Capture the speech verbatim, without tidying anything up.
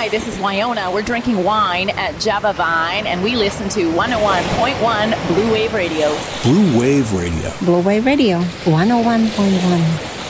Hi, this is Wyona. We're drinking wine at Java Vine, and we listen to one oh one point one Blue Wave Radio. Blue Wave Radio. Blue Wave Radio, one oh one point one.